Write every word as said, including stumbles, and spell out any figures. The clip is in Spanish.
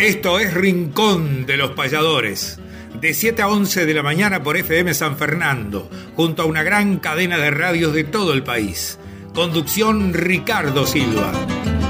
Esto es Rincón de los Payadores, de siete a once de la mañana por F M San Fernando, junto a una gran cadena de radios de todo el país. Conducción Ricardo Silva.